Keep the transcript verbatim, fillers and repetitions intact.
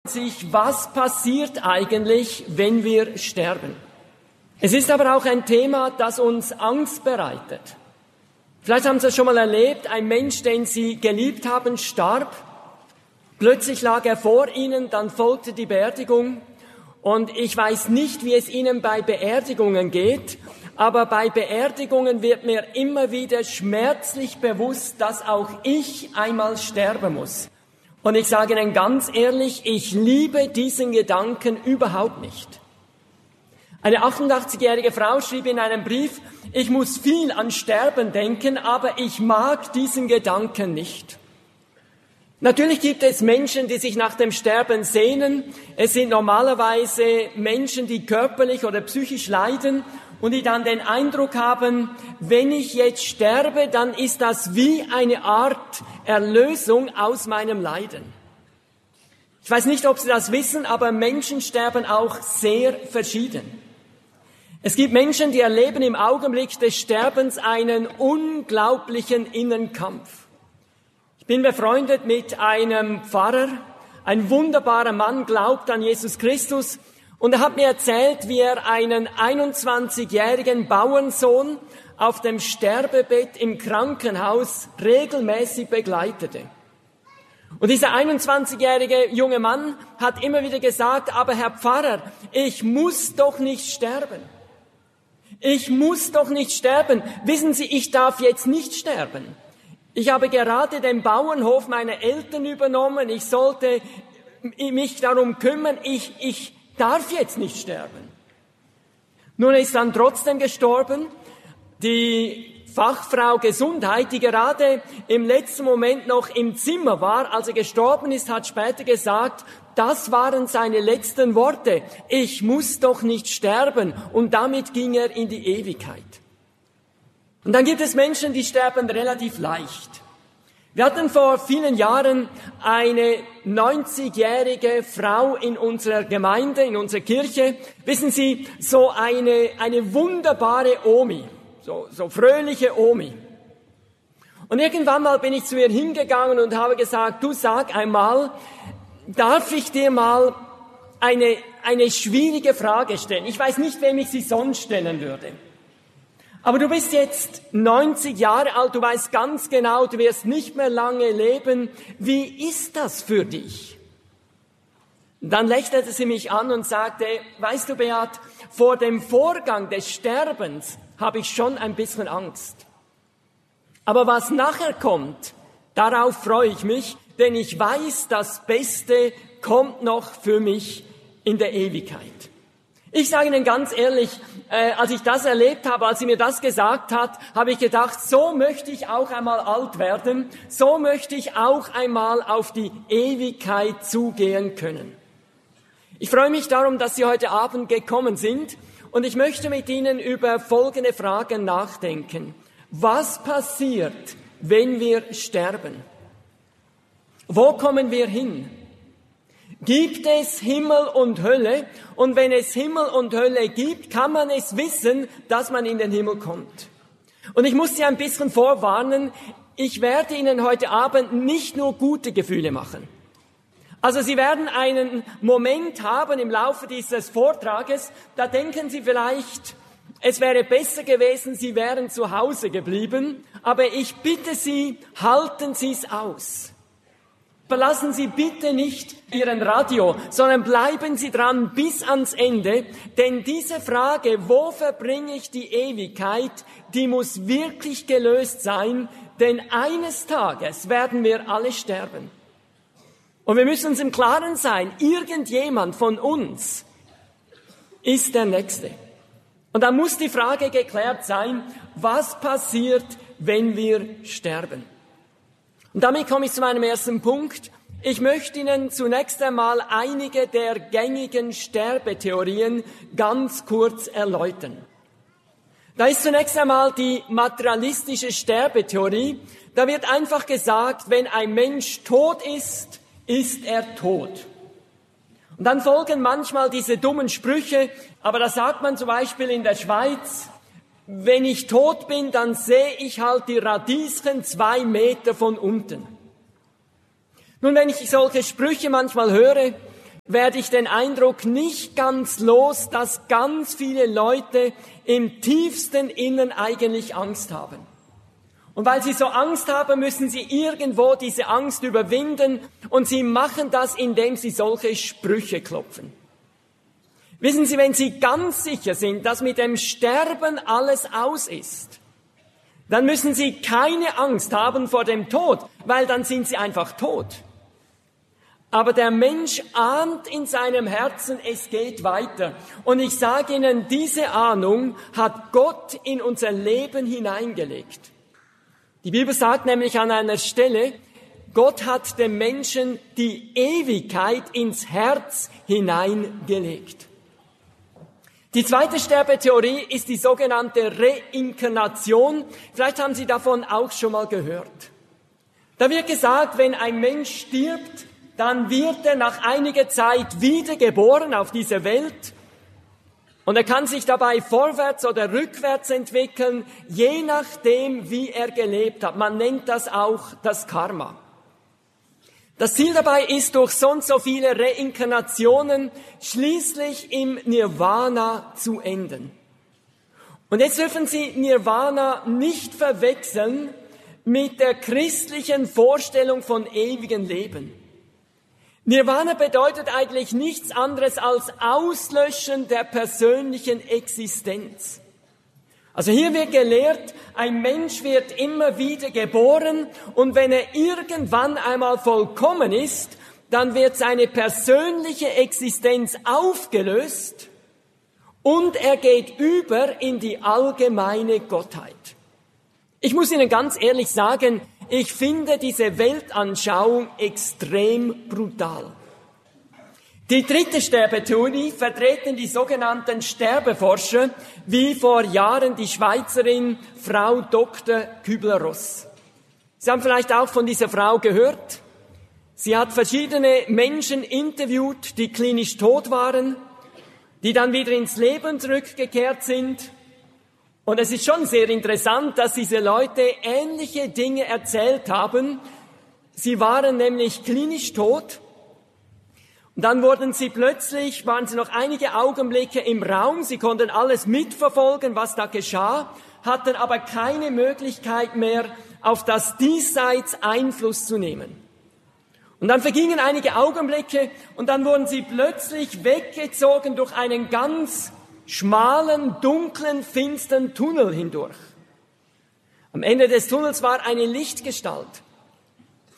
sich, was passiert eigentlich, wenn wir sterben? Es ist aber auch ein Thema, das uns Angst bereitet. Vielleicht haben Sie das schon mal erlebt, ein Mensch, den Sie geliebt haben, starb. Plötzlich lag er vor Ihnen, dann folgte die Beerdigung. Und ich weiß nicht, wie es Ihnen bei Beerdigungen geht, aber bei Beerdigungen wird mir immer wieder schmerzlich bewusst, dass auch ich einmal sterben muss. Und ich sage Ihnen ganz ehrlich, ich liebe diesen Gedanken überhaupt nicht. Eine achtundachtzigjährige Frau schrieb in einem Brief, ich muss viel an Sterben denken, aber ich mag diesen Gedanken nicht. Natürlich gibt es Menschen, die sich nach dem Sterben sehnen. Es sind normalerweise Menschen, die körperlich oder psychisch leiden und die dann den Eindruck haben, wenn ich jetzt sterbe, dann ist das wie eine Art Erlösung aus meinem Leiden. Ich weiß nicht, ob Sie das wissen, aber Menschen sterben auch sehr verschieden. Es gibt Menschen, die erleben im Augenblick des Sterbens einen unglaublichen inneren Kampf. Ich bin befreundet mit einem Pfarrer, ein wunderbarer Mann, glaubt an Jesus Christus und er hat mir erzählt, wie er einen einundzwanzigjährigen Bauernsohn auf dem Sterbebett im Krankenhaus regelmäßig begleitete. Und dieser einundzwanzigjährige junge Mann hat immer wieder gesagt, aber Herr Pfarrer, ich muss doch nicht sterben. Ich muss doch nicht sterben. Wissen Sie, ich darf jetzt nicht sterben. Ich habe gerade den Bauernhof meiner Eltern übernommen. Ich sollte mich darum kümmern. Ich, ich darf jetzt nicht sterben. Nun ist dann trotzdem gestorben. Die Fachfrau Gesundheit, die gerade im letzten Moment noch im Zimmer war, als er gestorben ist, hat später gesagt, das waren seine letzten Worte. Ich muss doch nicht sterben. Und damit ging er in die Ewigkeit. Und dann gibt es Menschen, die sterben relativ leicht. Wir hatten vor vielen Jahren eine neunzigjährige Frau in unserer Gemeinde, in unserer Kirche. Wissen Sie, so eine, eine wunderbare Omi, so, so fröhliche Omi. Und irgendwann mal bin ich zu ihr hingegangen und habe gesagt, du sag einmal, darf ich dir mal eine, eine schwierige Frage stellen? Ich weiß nicht, wem ich sie sonst stellen würde. Aber du bist jetzt neunzig Jahre alt, du weißt ganz genau, du wirst nicht mehr lange leben. Wie ist das für dich? Dann lächelte sie mich an und sagte, weißt du, Beat, vor dem Vorgang des Sterbens habe ich schon ein bisschen Angst. Aber was nachher kommt, darauf freue ich mich, denn ich weiß, das Beste kommt noch für mich in der Ewigkeit. Ich sage Ihnen ganz ehrlich, äh, als ich das erlebt habe, als sie mir das gesagt hat, habe ich gedacht, so möchte ich auch einmal alt werden, so möchte ich auch einmal auf die Ewigkeit zugehen können. Ich freue mich darum, dass Sie heute Abend gekommen sind und ich möchte mit Ihnen über folgende Fragen nachdenken. Was passiert, wenn wir sterben? Wo kommen wir hin? Gibt es Himmel und Hölle? Und wenn es Himmel und Hölle gibt, kann man es wissen, dass man in den Himmel kommt. Und ich muss Sie ein bisschen vorwarnen, ich werde Ihnen heute Abend nicht nur gute Gefühle machen. Also Sie werden einen Moment haben im Laufe dieses Vortrages, da denken Sie vielleicht, es wäre besser gewesen, Sie wären zu Hause geblieben, aber ich bitte Sie, halten Sie es aus. Verlassen Sie bitte nicht Ihren Radio, sondern bleiben Sie dran bis ans Ende, denn diese Frage, wo verbringe ich die Ewigkeit, die muss wirklich gelöst sein, denn eines Tages werden wir alle sterben. Und wir müssen uns im Klaren sein, irgendjemand von uns ist der Nächste. Und da muss die Frage geklärt sein, was passiert, wenn wir sterben? Und damit komme ich zu meinem ersten Punkt. Ich möchte Ihnen zunächst einmal einige der gängigen Sterbetheorien ganz kurz erläutern. Da ist zunächst einmal die materialistische Sterbetheorie. Da wird einfach gesagt, wenn ein Mensch tot ist, ist er tot. Und dann folgen manchmal diese dummen Sprüche, aber da sagt man zum Beispiel in der Schweiz, wenn ich tot bin, dann sehe ich halt die Radieschen zwei Meter von unten. Nun, wenn ich solche Sprüche manchmal höre, werde ich den Eindruck nicht ganz los, dass ganz viele Leute im tiefsten Innern eigentlich Angst haben. Und weil sie so Angst haben, müssen sie irgendwo diese Angst überwinden und sie machen das, indem sie solche Sprüche klopfen. Wissen Sie, wenn Sie ganz sicher sind, dass mit dem Sterben alles aus ist, dann müssen Sie keine Angst haben vor dem Tod, weil dann sind Sie einfach tot. Aber der Mensch ahnt in seinem Herzen, es geht weiter. Und ich sage Ihnen, diese Ahnung hat Gott in unser Leben hineingelegt. Die Bibel sagt nämlich an einer Stelle, Gott hat dem Menschen die Ewigkeit ins Herz hineingelegt. Die zweite Sterbetheorie ist die sogenannte Reinkarnation. Vielleicht haben Sie davon auch schon mal gehört. Da wird gesagt, wenn ein Mensch stirbt, dann wird er nach einiger Zeit wiedergeboren auf dieser Welt und er kann sich dabei vorwärts oder rückwärts entwickeln, je nachdem, wie er gelebt hat. Man nennt das auch das Karma. Das Ziel dabei ist, durch so und so viele Reinkarnationen schließlich im Nirvana zu enden. Und jetzt dürfen Sie Nirvana nicht verwechseln mit der christlichen Vorstellung von ewigem Leben. Nirvana bedeutet eigentlich nichts anderes als Auslöschen der persönlichen Existenz. Also hier wird gelehrt, ein Mensch wird immer wieder geboren und wenn er irgendwann einmal vollkommen ist, dann wird seine persönliche Existenz aufgelöst und er geht über in die allgemeine Gottheit. Ich muss Ihnen ganz ehrlich sagen, ich finde diese Weltanschauung extrem brutal. Die dritte Sterbetheorie vertreten die sogenannten Sterbeforscher, wie vor Jahren die Schweizerin Frau Doktor Kübler-Ross. Sie haben vielleicht auch von dieser Frau gehört. Sie hat verschiedene Menschen interviewt, die klinisch tot waren, die dann wieder ins Leben zurückgekehrt sind. Und es ist schon sehr interessant, dass diese Leute ähnliche Dinge erzählt haben. Sie waren nämlich klinisch tot. Und dann wurden sie plötzlich, waren sie noch einige Augenblicke im Raum, sie konnten alles mitverfolgen, was da geschah, hatten aber keine Möglichkeit mehr, auf das Diesseits Einfluss zu nehmen. Und dann vergingen einige Augenblicke und dann wurden sie plötzlich weggezogen durch einen ganz schmalen, dunklen, finsteren Tunnel hindurch. Am Ende des Tunnels war eine Lichtgestalt.